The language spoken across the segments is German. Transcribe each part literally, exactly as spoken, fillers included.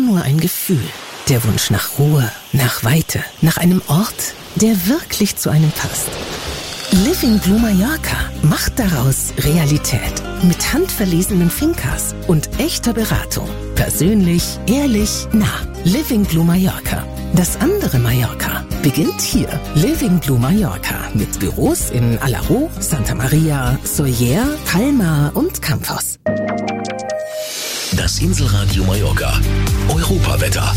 nur ein Gefühl. Der Wunsch nach Ruhe, nach Weite, nach einem Ort, der wirklich zu einem passt. Living Blue Mallorca macht daraus Realität. Mit handverlesenen Fincas und echter Beratung. Persönlich, ehrlich, nah. Living Blue Mallorca. Das andere Mallorca beginnt hier. Living Blue Mallorca mit Büros in Alaró, Santa Maria, Sóller, Palma und Campos. Das Inselradio Mallorca. Europawetter.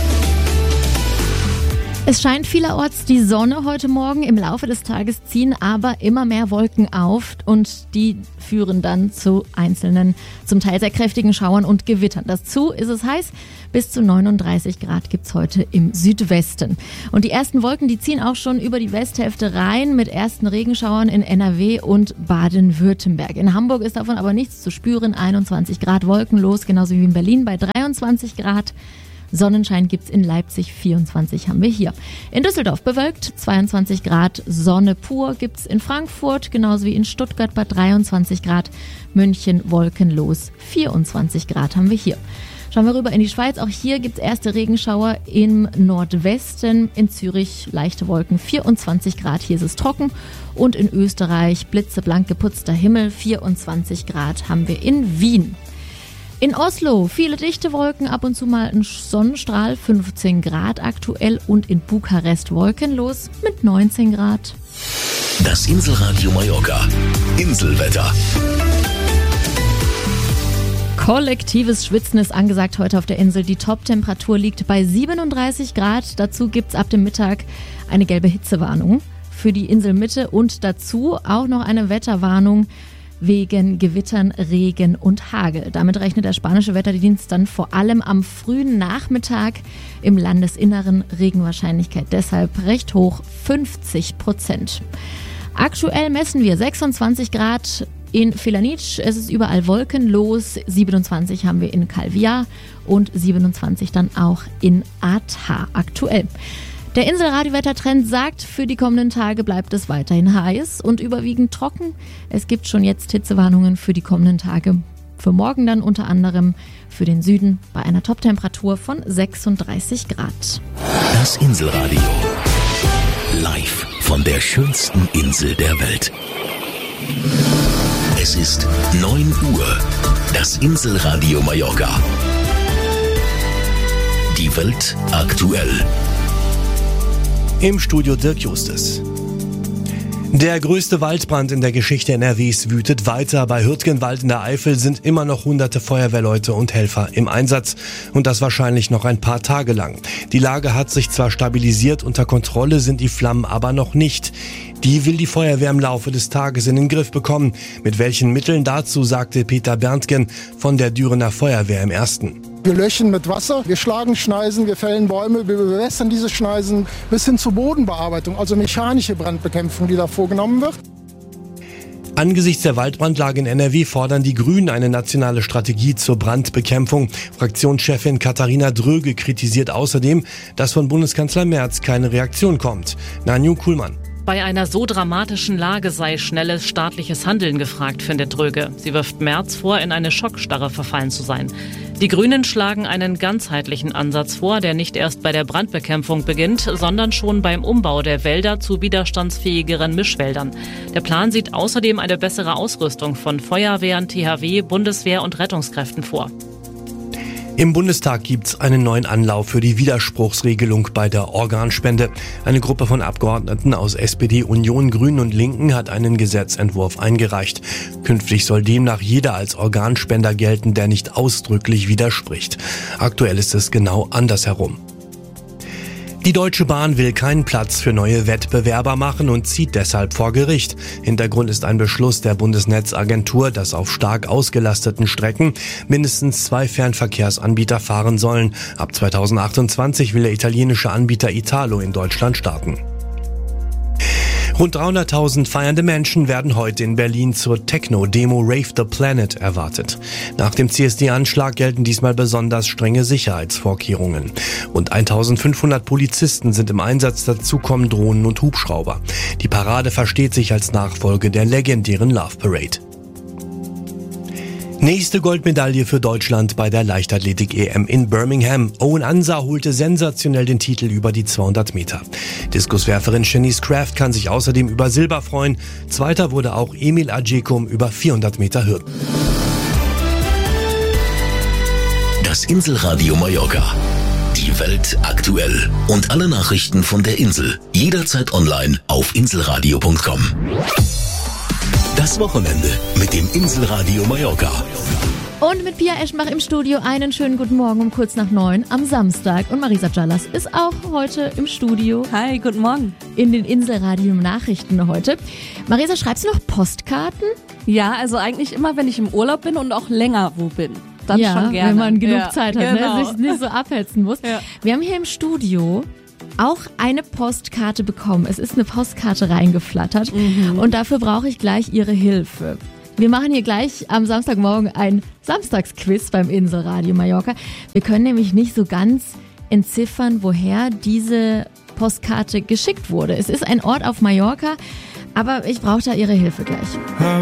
Es scheint vielerorts die Sonne heute Morgen. Im Laufe des Tages ziehen aber immer mehr Wolken auf und die führen dann zu einzelnen, zum Teil sehr kräftigen Schauern und Gewittern. Dazu ist es heiß. Bis zu neununddreißig Grad gibt's heute im Südwesten. Und die ersten Wolken, die ziehen auch schon über die Westhälfte rein mit ersten Regenschauern in N R W und Baden-Württemberg. In Hamburg ist davon aber nichts zu spüren. einundzwanzig Grad wolkenlos, genauso wie in Berlin bei dreiundzwanzig Grad. Sonnenschein gibt's in Leipzig, vierundzwanzig haben wir hier. In Düsseldorf bewölkt, zweiundzwanzig Grad, Sonne pur gibt's in Frankfurt, genauso wie in Stuttgart bei dreiundzwanzig Grad, München wolkenlos, vierundzwanzig Grad haben wir hier. Schauen wir rüber in die Schweiz, auch hier gibt's erste Regenschauer im Nordwesten, in Zürich leichte Wolken, vierundzwanzig Grad, hier ist es trocken und in Österreich blitzeblank geputzter Himmel, vierundzwanzig Grad haben wir in Wien. In Oslo viele dichte Wolken, ab und zu mal ein Sonnenstrahl, fünfzehn Grad aktuell und in Bukarest wolkenlos mit neunzehn Grad. Das Inselradio Mallorca. Inselwetter. Kollektives Schwitzen ist angesagt heute auf der Insel. Die Top-Temperatur liegt bei siebenunddreißig Grad. Dazu gibt's ab dem Mittag eine gelbe Hitzewarnung für die Inselmitte und dazu auch noch eine Wetterwarnung wegen Gewittern, Regen und Hagel. Damit rechnet der spanische Wetterdienst dann vor allem am frühen Nachmittag im Landesinneren. Regenwahrscheinlichkeit deshalb recht hoch, fünfzig Prozent. Aktuell messen wir sechsundzwanzig Grad in Felanitsch. Es ist überall wolkenlos. siebenundzwanzig haben wir in Calviá und siebenundzwanzig dann auch in Ata aktuell. Der Inselradiowettertrend sagt, für die kommenden Tage bleibt es weiterhin heiß und überwiegend trocken. Es gibt schon jetzt Hitzewarnungen für die kommenden Tage. Für morgen dann unter anderem für den Süden bei einer Toptemperatur von sechsunddreißig Grad. Das Inselradio. Live von der schönsten Insel der Welt. Es ist neun Uhr. Das Inselradio Mallorca. Die Welt aktuell. Im Studio Dirk Justus. Der größte Waldbrand in der Geschichte N R Ws wütet weiter. Bei Hürtgenwald in der Eifel sind immer noch hunderte Feuerwehrleute und Helfer im Einsatz. Und das wahrscheinlich noch ein paar Tage lang. Die Lage hat sich zwar stabilisiert, unter Kontrolle sind die Flammen aber noch nicht. Die will die Feuerwehr im Laufe des Tages in den Griff bekommen. Mit welchen Mitteln dazu, sagte Peter Berntgen von der Dürener Feuerwehr im Ersten. Wir löschen mit Wasser, wir schlagen Schneisen, wir fällen Bäume, wir bewässern diese Schneisen bis hin zur Bodenbearbeitung, also mechanische Brandbekämpfung, die da vorgenommen wird. Angesichts der Waldbrandlage in N R W fordern die Grünen eine nationale Strategie zur Brandbekämpfung. Fraktionschefin Katharina Dröge kritisiert außerdem, dass von Bundeskanzler Merz keine Reaktion kommt. Nanju Kuhlmann. Bei einer so dramatischen Lage sei schnelles staatliches Handeln gefragt, findet Dröge. Sie wirft Merz vor, in eine Schockstarre verfallen zu sein. Die Grünen schlagen einen ganzheitlichen Ansatz vor, der nicht erst bei der Brandbekämpfung beginnt, sondern schon beim Umbau der Wälder zu widerstandsfähigeren Mischwäldern. Der Plan sieht außerdem eine bessere Ausrüstung von Feuerwehren, T H W, Bundeswehr und Rettungskräften vor. Im Bundestag gibt's einen neuen Anlauf für die Widerspruchsregelung bei der Organspende. Eine Gruppe von Abgeordneten aus S P D, Union, Grünen und Linken hat einen Gesetzentwurf eingereicht. Künftig soll demnach jeder als Organspender gelten, der nicht ausdrücklich widerspricht. Aktuell ist es genau andersherum. Die Deutsche Bahn will keinen Platz für neue Wettbewerber machen und zieht deshalb vor Gericht. Hintergrund ist ein Beschluss der Bundesnetzagentur, dass auf stark ausgelasteten Strecken mindestens zwei Fernverkehrsanbieter fahren sollen. Ab zweitausendachtundzwanzig will der italienische Anbieter Italo in Deutschland starten. Rund dreihunderttausend feiernde Menschen werden heute in Berlin zur Techno-Demo Rave the Planet erwartet. Nach dem C S D-Anschlag gelten diesmal besonders strenge Sicherheitsvorkehrungen. Rund eintausendfünfhundert Polizisten sind im Einsatz, dazu kommen Drohnen und Hubschrauber. Die Parade versteht sich als Nachfolge der legendären Love Parade. Nächste Goldmedaille für Deutschland bei der Leichtathletik-E M in Birmingham. Owen Ansah holte sensationell den Titel über die zweihundert Meter. Diskuswerferin Shanice Craft kann sich außerdem über Silber freuen. Zweiter wurde auch Emil Ajekum über vierhundert Meter Hürden. Das Inselradio Mallorca. Die Welt aktuell. Und alle Nachrichten von der Insel. Jederzeit online auf inselradio punkt com. Das Wochenende mit dem Inselradio Mallorca. Und mit Pia Eschenbach im Studio einen schönen guten Morgen um kurz nach neun am Samstag. Und Marisa Callas ist auch heute im Studio. Hi, guten Morgen. In den Inselradio-Nachrichten heute. Marisa, schreibst du noch Postkarten? Ja, also eigentlich immer, wenn ich im Urlaub bin und auch länger wo bin. Dann ja, schon gerne. wenn man genug ja, Zeit hat, genau. ne? Sich nicht so abhetzen muss. Ja. Wir haben hier im Studio auch eine Postkarte bekommen. Es ist eine Postkarte reingeflattert mhm. und dafür brauche ich gleich Ihre Hilfe. Wir machen hier gleich am Samstagmorgen ein Samstagsquiz beim Inselradio Mallorca. Wir können nämlich nicht so ganz entziffern, woher diese Postkarte geschickt wurde. Es ist ein Ort auf Mallorca, aber ich brauche da Ihre Hilfe gleich.